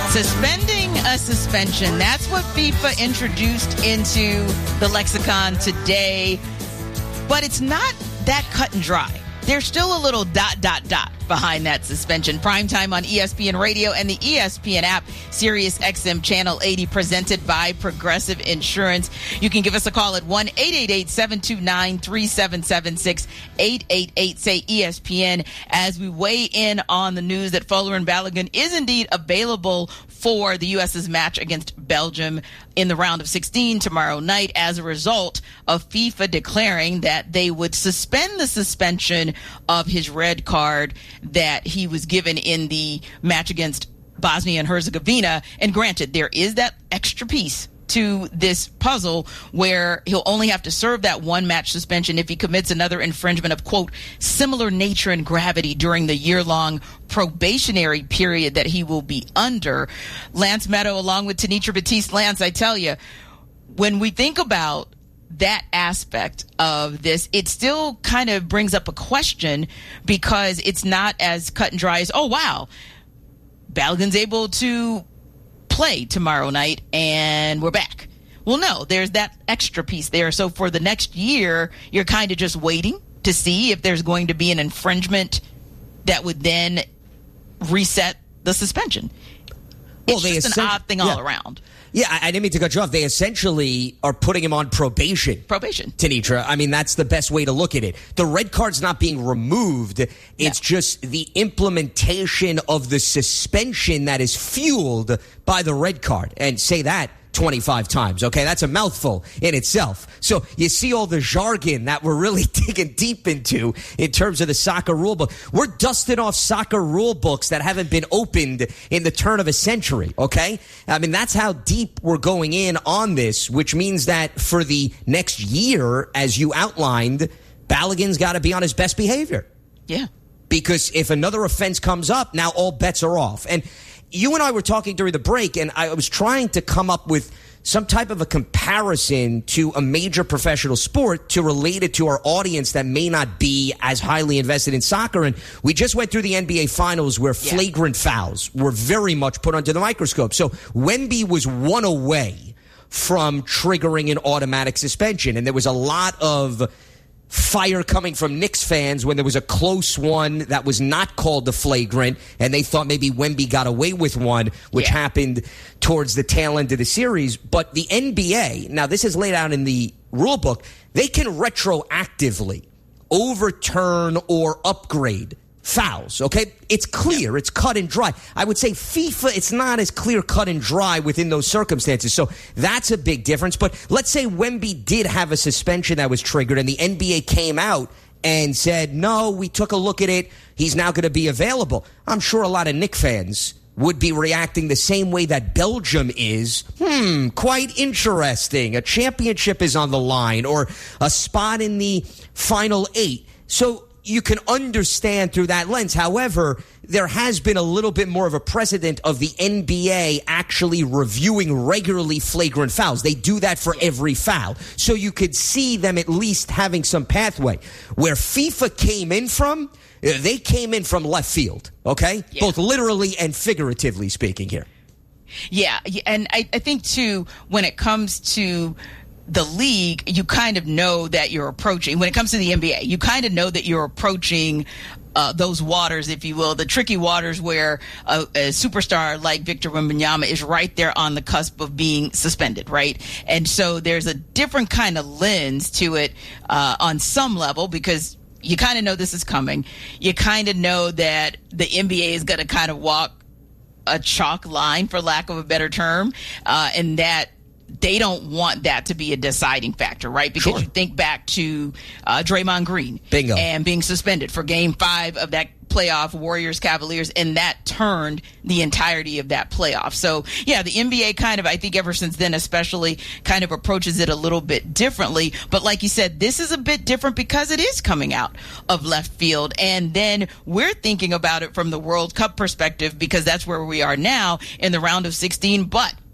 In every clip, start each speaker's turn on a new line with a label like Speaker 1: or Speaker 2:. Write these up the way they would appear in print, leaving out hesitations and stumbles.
Speaker 1: Suspending a suspension. That's what FIFA introduced into the lexicon today. But it's not that cut and dry. There's still a little ... behind that suspension. Primetime on ESPN Radio and the ESPN app, Sirius XM Channel 80, presented by Progressive Insurance. You can give us a call at 1-888-729-3776, 888-SAY-ESPN, as we weigh in on the news that Folarin Balogun is indeed available for the U.S.'s match against Belgium in the round of 16 tomorrow night as a result of FIFA declaring that they would suspend the suspension of his red card that he was given in the match against Bosnia and Herzegovina. And granted, there is that extra piece to this puzzle where he'll only have to serve that one match suspension if he commits another infringement of, quote, similar nature and gravity during the year-long probationary period that he will be under. Lance Meadow, along with Tenitra Batiste. Lance, I tell you, when we think about that aspect of this, it still kind of brings up a question because it's not as cut and dry as, oh, wow, Balogun's able to play tomorrow night and we're back. Well, no, there's that extra piece there. So for the next year, you're kind of just waiting to see if there's going to be an infringement that would then reset the suspension. It's just an odd thing all around.
Speaker 2: Yeah, I didn't mean to cut you off. They essentially are putting him on probation. Tenitra. I mean, that's the best way to look at it. The red card's not being removed. It's just the implementation of the suspension that is fueled by the red card. And say that 25 times, okay? That's a mouthful in itself. So you see all the jargon that we're really digging deep into in terms of the soccer rule book. We're dusting off soccer rule books that haven't been opened in the turn of a century, okay? I mean, that's how deep we're going in on this, which means that for the next year, as you outlined, Balogun's got to be on his best behavior.
Speaker 1: Yeah.
Speaker 2: Because if another offense comes up, now all bets are off. And you and I were talking during the break, and I was trying to come up with some type of a comparison to a major professional sport to relate it to our audience that may not be as highly invested in soccer. And we just went through the NBA Finals where flagrant fouls were very much put under the microscope. So Wemby was one away from triggering an automatic suspension, and there was a lot of fire coming from Knicks fans when there was a close one that was not called the flagrant, and they thought maybe Wemby got away with one, which happened towards the tail end of the series. But the NBA, now this is laid out in the rule book, they can retroactively overturn or upgrade fouls, okay? It's clear. It's cut and dry. I would say FIFA, it's not as clear, cut and dry within those circumstances. So that's a big difference. But let's say Wemby did have a suspension that was triggered and the NBA came out and said, no, we took a look at it. He's now going to be available. I'm sure a lot of Knicks fans would be reacting the same way that Belgium is. Quite interesting. A championship is on the line or a spot in the final 8. So you can understand through that lens. However, there has been a little bit more of a precedent of the NBA actually reviewing regularly flagrant fouls. They do that for every foul. So you could see them at least having some pathway. Where FIFA came in from, they came in from left field, okay? Yeah. Both literally and figuratively speaking here.
Speaker 1: Yeah, and I think, too, when it comes to the league, you kind of know that you're approaching, when it comes to the NBA, you kind of know that you're approaching those waters, if you will, the tricky waters where a superstar like Victor Wembanyama is right there on the cusp of being suspended, right? And so there's a different kind of lens to it on some level because you kind of know this is coming. You kind of know that the NBA is going to kind of walk a chalk line, for lack of a better term, and that they don't want that to be a deciding factor, right? Because you think back to Draymond Green and being suspended for Game 5 of that playoff Warriors-Cavaliers, and that turned the entirety of that playoff. So, yeah, the NBA kind of, I think ever since then especially, kind of approaches it a little bit differently. But like you said, this is a bit different because it is coming out of left field. And then we're thinking about it from the World Cup perspective because that's where we are now in the round of 16. But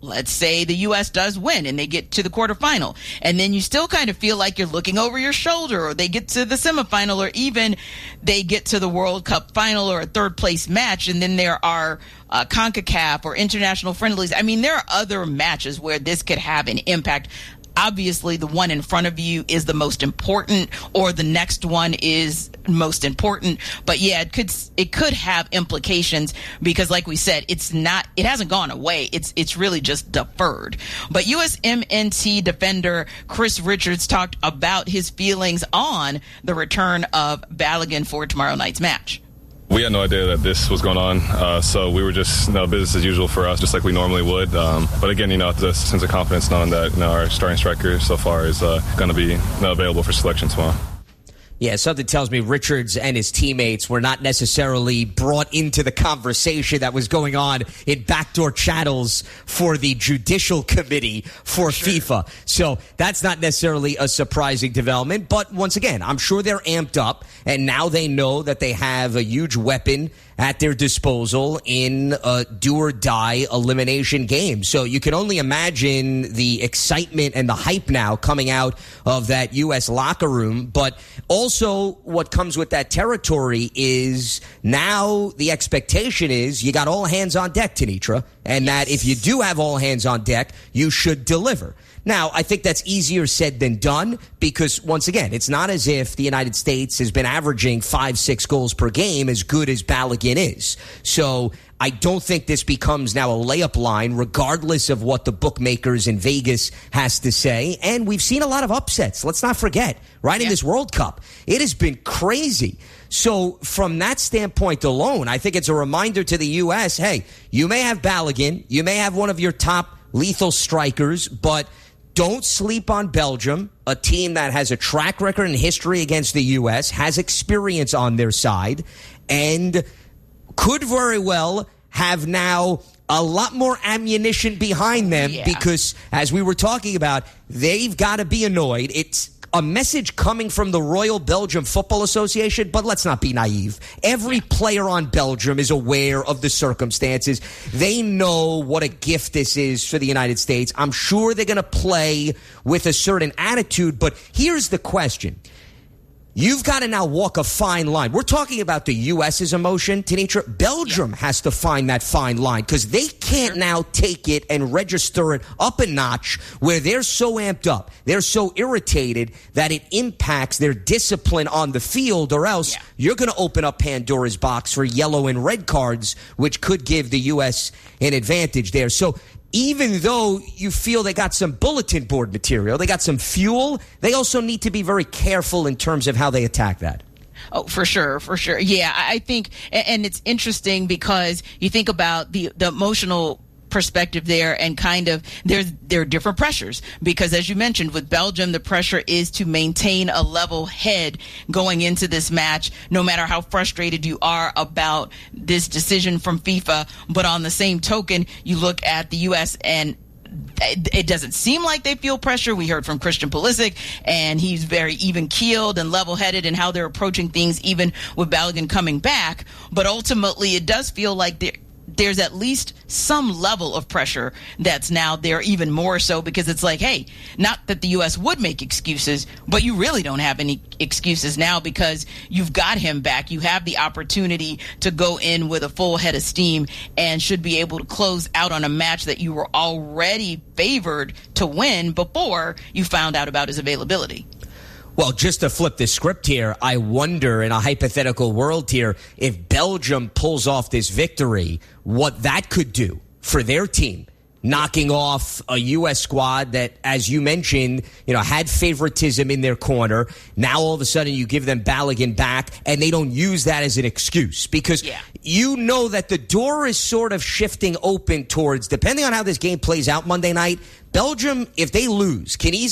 Speaker 1: let's say the U.S. does win and they get to the quarterfinal, and then you still kind of feel like you're looking over your shoulder, or they get to the semifinal, or even they get to the World Cup final or a third place match, and then there are CONCACAF or international friendlies. I mean, there are other matches where this could have an impact. Obviously, the one in front of you is the most important, or the next one is most important. But yeah, it could have implications because, like we said, it hasn't gone away. It's really just deferred. But USMNT defender Chris Richards talked about his feelings on the return of Balogun for tomorrow night's match.
Speaker 3: We had no idea that this was going on, so we were just business as usual for us, just like we normally would. But again, the sense of confidence knowing that our starting striker so far is going to be available for selection tomorrow.
Speaker 2: Yeah, something tells me Richards and his teammates were not necessarily brought into the conversation that was going on in backdoor channels for the judicial committee for FIFA. So that's not necessarily a surprising development. But once again, I'm sure they're amped up, and now they know that they have a huge weapon at their disposal in a do-or-die elimination game. So you can only imagine the excitement and the hype now coming out of that U.S. locker room. But also what comes with that territory is now the expectation is you got all hands on deck, Tenitra, and that if you do have all hands on deck, you should deliver. Now, I think that's easier said than done because, once again, it's not as if the United States has been averaging 5-6 goals per game, as good as Balogun is. So I don't think this becomes now a layup line, regardless of what the bookmakers in Vegas has to say. And we've seen a lot of upsets. Let's not forget, right, in this World Cup. It has been crazy. So from that standpoint alone, I think it's a reminder to the U.S., hey, you may have Balogun, you may have one of your top lethal strikers, but don't sleep on Belgium, a team that has a track record and history against the U.S., has experience on their side, and could very well have now a lot more ammunition behind them because, as we were talking about, they've got to be annoyed. It's a message coming from the Royal Belgium Football Association, but let's not be naive. Every player on Belgium is aware of the circumstances. They know what a gift this is for the United States. I'm sure they're going to play with a certain attitude, but here's the question. You've got to now walk a fine line. We're talking about the U.S.'s emotion, Tenitra. Belgium has to find that fine line because they can't now take it and register it up a notch where they're so amped up, they're so irritated that it impacts their discipline on the field, or else you're going to open up Pandora's box for yellow and red cards, which could give the U.S. an advantage there. So even though you feel they got some bulletin board material, they got some fuel, they also need to be very careful in terms of how they attack that.
Speaker 1: Oh, for sure, for sure. Yeah, I think, and it's interesting because you think about the emotional perspective there, and kind of there are different pressures because, as you mentioned, with Belgium, the pressure is to maintain a level head going into this match, no matter how frustrated you are about this decision from FIFA. But on the same token, you look at the U.S. and it doesn't seem like they feel pressure. We heard from Christian Pulisic, and he's very even-keeled and level-headed in how they're approaching things, even with Balogun coming back. But ultimately, it does feel like there's at least some level of pressure that's now there, even more so because it's like, hey, not that the U.S. would make excuses, but you really don't have any excuses now because you've got him back. You have the opportunity to go in with a full head of steam and should be able to close out on a match that you were already favored to win before you found out about his availability.
Speaker 2: Well, just to flip the script here, I wonder in a hypothetical world here, if Belgium pulls off this victory, what that could do for their team, knocking off a U.S. squad that, as you mentioned, had favoritism in their corner. Now all of a sudden you give them Balogun back and they don't use that as an excuse because you know that the door is sort of shifting open towards, depending on how this game plays out Monday night, Belgium, if they lose, can easily